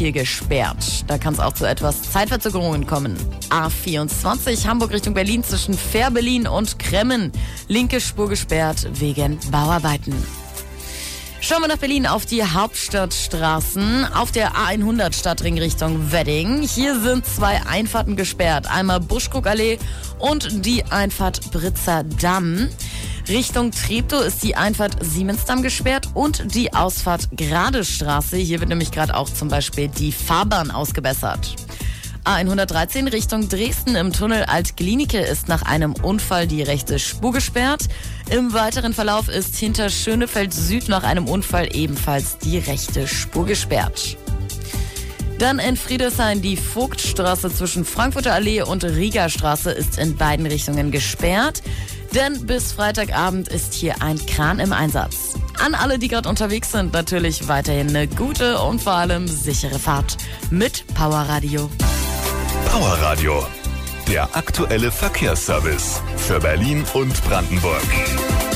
hier gesperrt. Da kann es auch zu etwas Zeitverzögerungen kommen. A24 Hamburg Richtung Berlin zwischen Fehrbellin und Kremmen. Linke Spur gesperrt wegen Bauarbeiten. Schauen wir nach Berlin auf die Hauptstadtstraßen. Auf der A100 Stadtring Richtung Wedding. Hier sind 2 Einfahrten gesperrt. Einmal Buschkuckallee und die Einfahrt Britzer Damm. Richtung Treptow ist die Einfahrt Siemensdamm gesperrt und die Ausfahrt Gradestraße. Hier wird nämlich gerade auch zum Beispiel die Fahrbahn ausgebessert. A113 Richtung Dresden im Tunnel Alt-Glienicke ist nach einem Unfall die rechte Spur gesperrt. Im weiteren Verlauf ist hinter Schönefeld Süd nach einem Unfall ebenfalls die rechte Spur gesperrt. Dann in Friedrichshain die Vogtstraße zwischen Frankfurter Allee und Riegerstraße ist in beiden Richtungen gesperrt. Denn bis Freitagabend ist hier ein Kran im Einsatz. An alle, die gerade unterwegs sind, natürlich weiterhin eine gute und vor allem sichere Fahrt mit Powerradio. Powerradio, der aktuelle Verkehrsservice für Berlin und Brandenburg.